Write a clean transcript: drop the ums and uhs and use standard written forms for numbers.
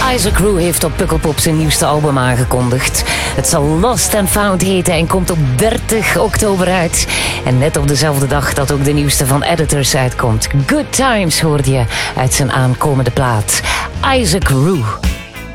Isaac Rue heeft op Pukkelpop zijn nieuwste album aangekondigd. Het zal Lost and Found heten en komt op 30 oktober uit. En net op dezelfde dag dat ook de nieuwste van Editors uitkomt. Good Times hoorde je uit zijn aankomende plaat. Isaac Rue.